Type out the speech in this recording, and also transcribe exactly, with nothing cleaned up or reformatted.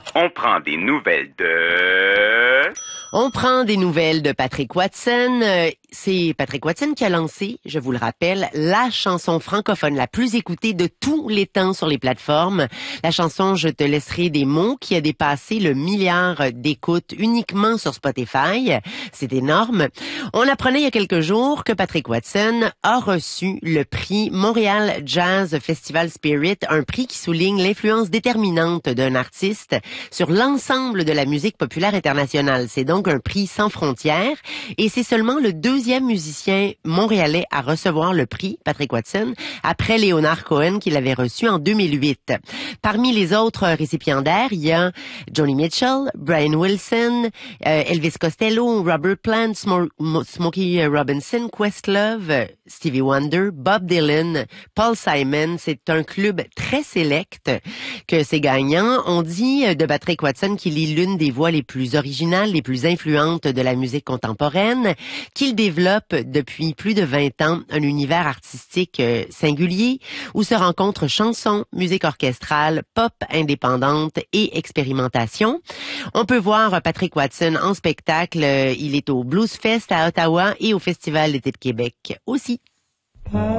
On prend des nouvelles de... On prend des nouvelles de Patrick Watson. Euh, C'est Patrick Watson qui a lancé, je vous le rappelle, la chanson francophone la plus écoutée de tous les temps sur les plateformes. La chanson Je te laisserai des mots qui a dépassé le milliard d'écoutes uniquement sur Spotify. C'est énorme. On apprenait il y a quelques jours que Patrick Watson a reçu le prix Montréal Jazz Festival Spirit, un prix qui souligne l'influence déterminante d'un artiste sur l'ensemble de la musique populaire internationale. C'est donc un prix sans frontières et c'est seulement le deuxième musicien montréalais à recevoir le prix, Patrick Watson, après Leonard Cohen qui l'avait reçu en deux mille huit. Parmi les autres récipiendaires, il y a Joni Mitchell, Brian Wilson, euh, Elvis Costello, Robert Plant, Smo- Smokey Robinson, Questlove, Stevie Wonder, Bob Dylan, Paul Simon. C'est un club très sélect que ces gagnants. On dit de Patrick Watson qu'il est l'une des voix les plus originales, les plus influentes de la musique contemporaine, qu'il développe depuis plus de vingt ans un univers artistique singulier où se rencontrent chansons, musique orchestrale, pop indépendante et expérimentation. On peut voir Patrick Watson en spectacle. Il est au Blues Fest à Ottawa et au Festival d'été de Québec aussi.